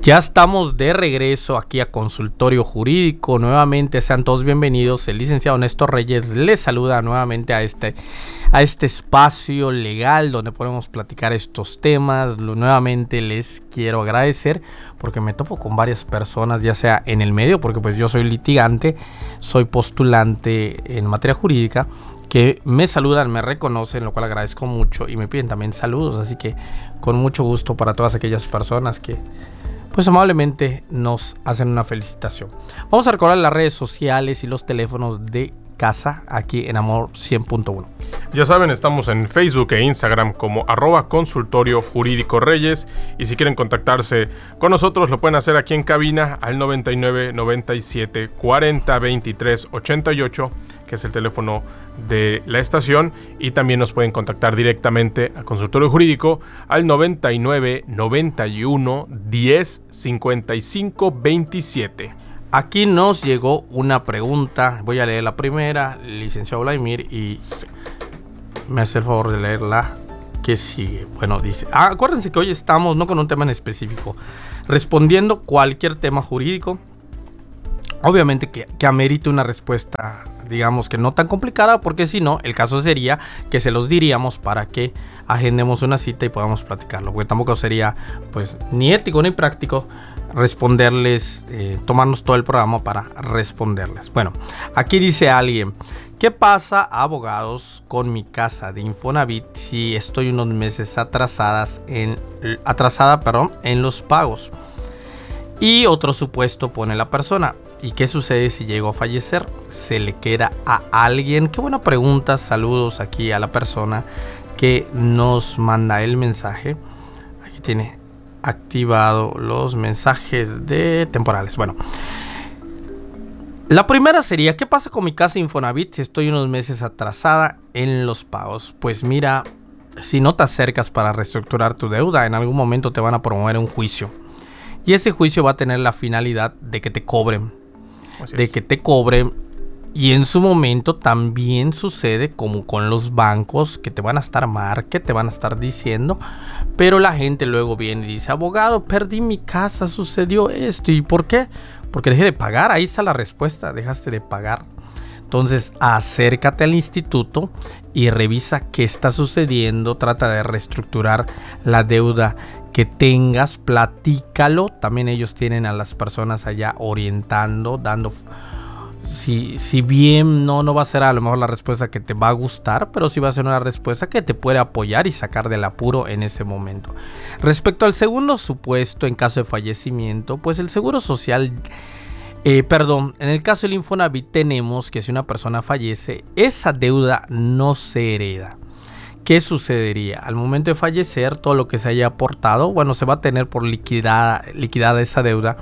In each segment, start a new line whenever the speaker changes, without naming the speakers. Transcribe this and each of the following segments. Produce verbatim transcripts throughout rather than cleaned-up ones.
Ya estamos de regreso aquí a Consultorio Jurídico. Nuevamente sean todos bienvenidos. El licenciado Néstor Reyes les saluda nuevamente a este, a este espacio legal donde podemos platicar estos temas. Lo, nuevamente les quiero agradecer porque me topo con varias personas, ya sea en el medio, porque pues yo soy litigante, soy postulante en materia jurídica, que me saludan, me reconocen, lo cual agradezco mucho y me piden también saludos. Así que con mucho gusto para todas aquellas personas que pues amablemente nos hacen una felicitación. Vamos a recordar las redes sociales y los teléfonos de casa aquí en Amor cien punto uno.
Ya saben, estamos en Facebook e Instagram como arroba Consultorio Jurídico Reyes, y si quieren contactarse con nosotros lo pueden hacer aquí en cabina al noventa y nueve, noventa y siete, cuarenta, veintitrés, ochenta y ocho, que es el teléfono de la estación, y también nos pueden contactar directamente a Consultorio Jurídico al noventa y nueve, noventa y uno, diez, cincuenta y cinco, veintisiete.
Aquí nos llegó una pregunta, voy a leer la primera, licenciado Vladimir, y me hace el favor de leerla que sigue. Bueno, dice, ah, acuérdense que hoy estamos no con un tema en específico, respondiendo cualquier tema jurídico, obviamente que, que amerite una respuesta, digamos que no tan complicada, porque si no, el caso sería que se los diríamos para que agendemos una cita y podamos platicarlo, porque tampoco sería pues ni ético ni práctico responderles, eh, tomarnos todo el programa para responderles. Bueno, aquí dice alguien, ¿qué pasa, abogados, con mi casa de Infonavit si estoy unos meses atrasadas en, atrasada perdón, en los pagos? Y otro supuesto pone la persona, ¿y qué sucede si llego a fallecer? ¿Se le queda a alguien? Qué buena pregunta. Saludos aquí a la persona que nos manda el mensaje. Aquí tiene activado los mensajes de temporales. Bueno, la primera sería, ¿qué pasa con mi casa Infonavit si estoy unos meses atrasada en los pagos? Pues mira, si no te acercas para reestructurar tu deuda, en algún momento te van a promover un juicio. Y ese juicio va a tener la finalidad de que te cobren. Así de es. que te cobren. Y en su momento también sucede como con los bancos, que te van a estar marque, te van a estar diciendo, pero la gente luego viene y dice, abogado, perdí mi casa, sucedió esto. ¿Y por qué? Porque dejé de pagar. Ahí está la respuesta, dejaste de pagar. Entonces acércate al instituto y revisa qué está sucediendo, trata de reestructurar la deuda que tengas, platícalo. También ellos tienen a las personas allá orientando, dando, si, si bien no, no va a ser a lo mejor la respuesta que te va a gustar, pero sí va a ser una respuesta que te puede apoyar y sacar del apuro en ese momento. Respecto al segundo supuesto, en caso de fallecimiento, pues el Seguro Social, eh, perdón, en el caso del Infonavit tenemos que si una persona fallece, esa deuda no se hereda. ¿Qué sucedería? Al momento de fallecer, todo lo que se haya aportado, bueno, se va a tener por liquidada, liquidada esa deuda.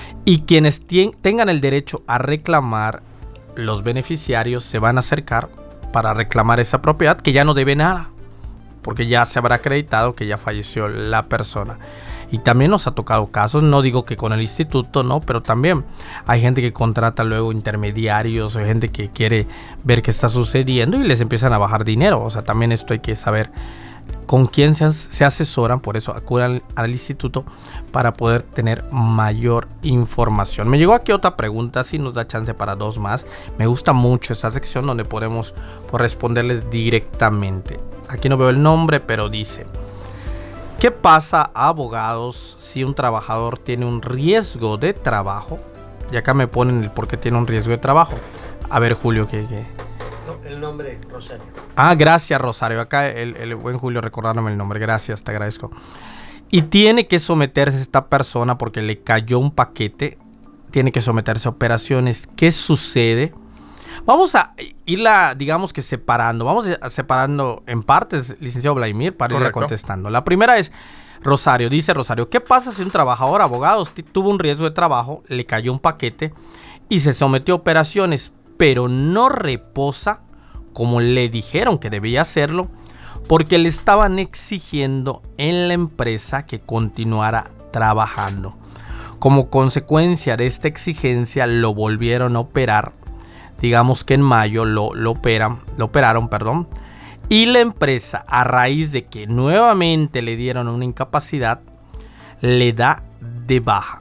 Y quienes tien, tengan el derecho a reclamar, los beneficiarios se van a acercar para reclamar esa propiedad que ya no debe nada, porque ya se habrá acreditado que ya falleció la persona. Y también nos ha tocado casos, no digo que con el instituto, no, pero también hay gente que contrata luego intermediarios, hay gente que quiere ver qué está sucediendo y les empiezan a bajar dinero. O sea, también esto hay que saber con quién se, se asesoran, por eso acudan al, al instituto para poder tener mayor información. Me llegó aquí otra pregunta, si nos da chance para dos más. Me gusta mucho esta sección donde podemos pues, responderles directamente. Aquí no veo el nombre, pero dice, ¿qué pasa, abogados, si un trabajador tiene un riesgo de trabajo? Y acá me ponen el por qué tiene un riesgo de trabajo. A ver, Julio, ¿qué? qué?
No, el nombre, Rosario.
Ah, gracias, Rosario. Acá el, el buen Julio recordándome el nombre. Gracias, te agradezco. Y tiene que someterse esta persona porque le cayó un paquete. Tiene que someterse a operaciones. ¿Qué sucede? Vamos a irla, digamos que separando. Vamos a separando en partes, licenciado Vladimir, para irla contestando. La primera es, Rosario, dice Rosario, ¿qué pasa si un trabajador, abogado, tuvo un riesgo de trabajo, le cayó un paquete y se sometió a operaciones, pero no reposa como le dijeron que debía hacerlo, porque le estaban exigiendo en la empresa que continuara trabajando? Como consecuencia de esta exigencia, lo volvieron a operar. Digamos que en mayo lo, lo, operan, lo operaron, perdón, y la empresa, a raíz de que nuevamente le dieron una incapacidad, le da de baja.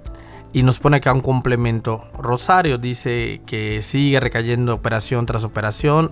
Y nos pone acá un complemento. Rosario dice que sigue recayendo operación tras operación,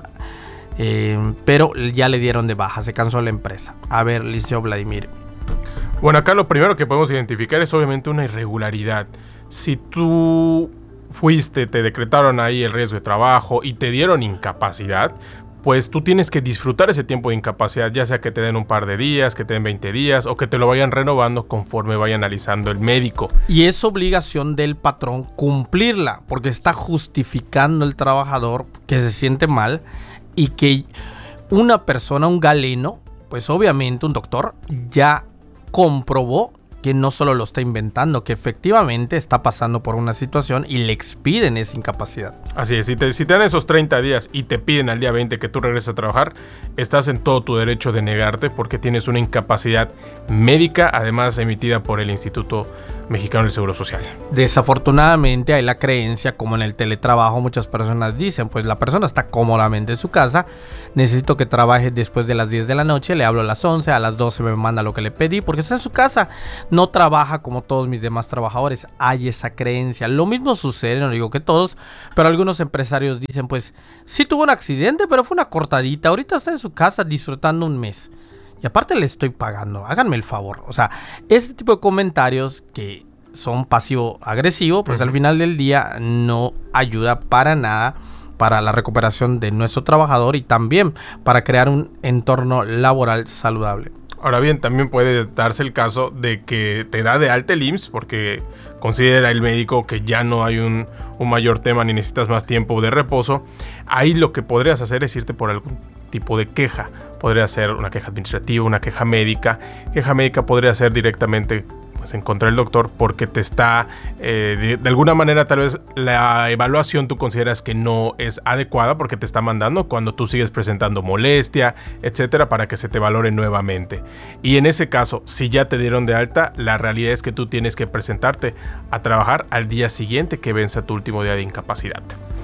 eh, pero ya le dieron de baja, se cansó la empresa. A ver, Liceo Vladimir.
Bueno, acá lo primero que podemos identificar es obviamente una irregularidad. Si tú fuiste, te decretaron ahí el riesgo de trabajo y te dieron incapacidad, pues tú tienes que disfrutar ese tiempo de incapacidad, ya sea que te den un par de días, que te den veinte días o que te lo vayan renovando conforme vaya analizando el médico.
Y es obligación del patrón cumplirla, porque está justificando el trabajador que se siente mal y que una persona, un galeno, pues obviamente un doctor ya comprobó que no solo lo está inventando, que efectivamente está pasando por una situación y le expiden esa incapacidad.
Así es, si te, si te dan esos treinta días y te piden al día veinte que tú regreses a trabajar, estás en todo tu derecho de negarte porque tienes una incapacidad médica, además emitida por el Instituto Mexicano del Seguro Social.
Desafortunadamente hay la creencia, como en el teletrabajo muchas personas dicen, pues la persona está cómodamente en su casa, necesito que trabaje después de las diez de la noche, le hablo a las once, a las doce me manda lo que le pedí, porque está en su casa, no trabaja como todos mis demás trabajadores. Hay esa creencia. Lo mismo sucede, no digo que todos, pero algunos empresarios dicen, pues sí tuvo un accidente, pero fue una cortadita, ahorita está en su casa disfrutando un mes. Y aparte le estoy pagando, háganme el favor. O sea, este tipo de comentarios que son pasivo-agresivo, pues uh-huh. al final del día no ayuda para nada para la recuperación de nuestro trabajador y también para crear un entorno laboral saludable.
Ahora bien, también puede darse el caso de que te da de alta el I M S S porque considera el médico que ya no hay un, un mayor tema ni necesitas más tiempo de reposo. Ahí lo que podrías hacer es irte por algún tipo de queja. Podría ser una queja administrativa, una queja médica. Queja médica podría ser directamente pues, en contra del doctor porque te está, eh, de, de alguna manera tal vez la evaluación tú consideras que no es adecuada porque te está mandando cuando tú sigues presentando molestia, etcétera, para que se te valore nuevamente. Y en ese caso, si ya te dieron de alta, la realidad es que tú tienes que presentarte a trabajar al día siguiente que venza tu último día de incapacidad.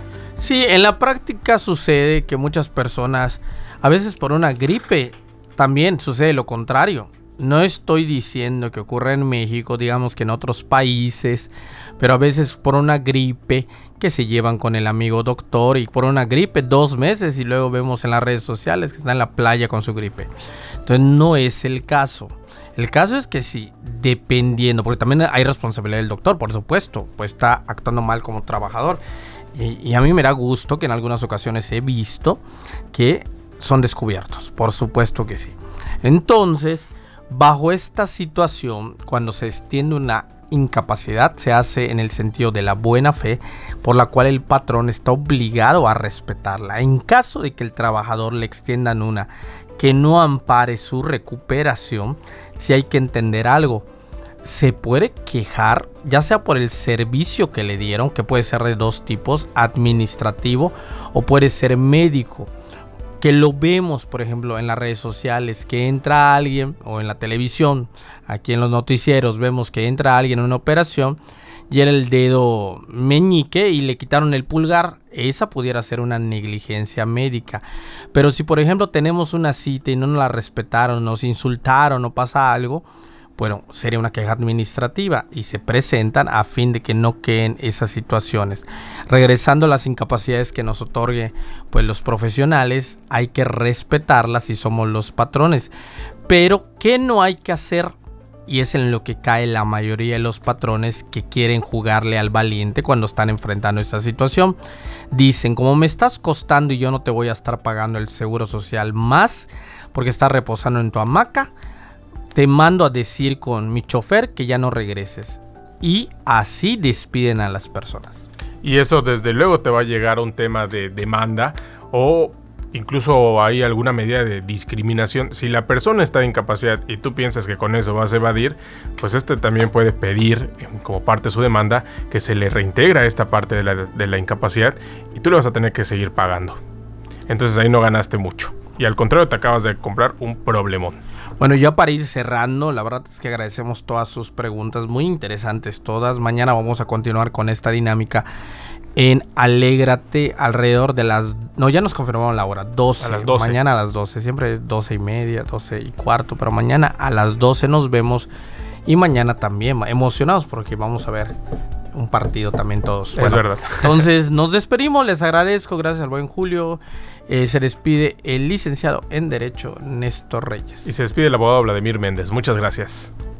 Sí, en la práctica sucede que muchas personas, a veces por una gripe, también sucede lo contrario. No estoy diciendo que ocurra en México, digamos que en otros países, pero a veces por una gripe que se llevan con el amigo doctor y por una gripe dos meses y luego vemos en las redes sociales que está en la playa con su gripe. Entonces no es el caso. El caso es que sí, dependiendo, porque también hay responsabilidad del doctor, por supuesto, pues está actuando mal como trabajador. Y, y a mí me da gusto que en algunas ocasiones he visto que son descubiertos, por supuesto que sí. Entonces, bajo esta situación, cuando se extiende una incapacidad, se hace en el sentido de la buena fe, por la cual el patrón está obligado a respetarla. En caso de que el trabajador le extiendan una que no ampare su recuperación, sí hay que entender algo. Se puede quejar, ya sea por el servicio que le dieron, que puede ser de dos tipos, administrativo o puede ser médico. Que lo vemos, por ejemplo, en las redes sociales, que entra alguien, o en la televisión, aquí en los noticieros, vemos que entra alguien en una operación y era el dedo meñique y le quitaron el pulgar. Esa pudiera ser una negligencia médica. Pero si, por ejemplo, tenemos una cita y no nos la respetaron, nos insultaron o pasa algo, bueno, sería una queja administrativa y se presentan a fin de que no queden esas situaciones. Regresando a las incapacidades que nos otorgue pues los profesionales, hay que respetarlas si somos los patrones. Pero ¿qué no hay que hacer? Y es en lo que cae la mayoría de los patrones que quieren jugarle al valiente cuando están enfrentando esta situación. Dicen, como me estás costando y yo no te voy a estar pagando el seguro social más porque estás reposando en tu hamaca, te mando a decir con mi chofer que ya no regreses. Y así despiden a las personas.
Y eso desde luego te va a llegar a un tema de demanda o incluso hay alguna medida de discriminación. Si la persona está de incapacidad y tú piensas que con eso vas a evadir, pues este también puede pedir como parte de su demanda que se le reintegra esta parte de la, de la incapacidad y tú le vas a tener que seguir pagando. Entonces ahí no ganaste mucho. Y al contrario, te acabas de comprar un problemón.
Bueno, ya para ir cerrando, la verdad es que agradecemos todas sus preguntas, muy interesantes todas. Mañana vamos a continuar con esta dinámica en Alégrate alrededor de las... No, ya nos confirmaron la hora, doce.
A las doce.
Mañana a las doce, siempre doce y media, doce y cuarto, pero mañana a las doce nos vemos Y mañana también, emocionados porque vamos a ver un partido también todos.
Bueno, es verdad.
Entonces nos despedimos, les agradezco, gracias al buen Julio. Eh, se despide el licenciado en Derecho Néstor Reyes.
Y se despide el abogado Vladimir Méndez. Muchas gracias.